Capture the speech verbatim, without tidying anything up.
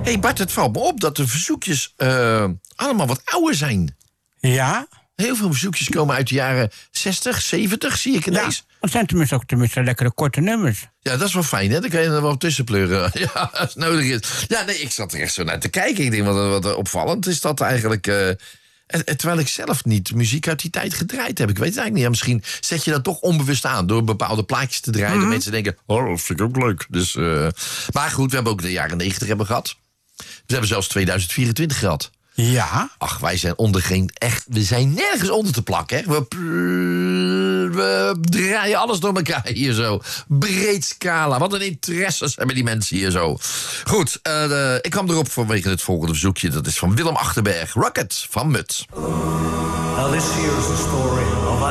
hey Bart, het valt me op dat de verzoekjes uh, allemaal wat ouder zijn. Ja? Heel veel verzoekjes komen uit de jaren zestig, zeventig, zie ik ineens. Ja, het zijn tenminste ook tenminste lekkere korte nummers. Ja, dat is wel fijn, hè? Dan kan je er wel tussen pleuren. Ja, als het nodig is. Ja, nee, ik zat er echt zo naar te kijken. Ik denk, wat, wat opvallend is dat eigenlijk... Uh, terwijl ik zelf niet muziek uit die tijd gedraaid heb. Ik weet het eigenlijk niet. Ja, misschien zet je dat toch onbewust aan door bepaalde plaatjes te draaien. Mm-hmm. Mensen denken, oh, dat vind ik ook leuk. Dus, uh, maar goed, we hebben ook de jaren negentig hebben gehad. We hebben zelfs tweeduizend vierentwintig gehad. Ja. Ach, wij zijn onder geen echt... We zijn nergens onder te plakken, hè. We, we draaien alles door elkaar hier zo. Breed scala. Wat een interesses hebben die mensen hier zo. Goed, uh, de, ik kwam erop vanwege het volgende verzoekje. Dat is van Willem Achterberg. Rocket van Mut. Now this here is the story of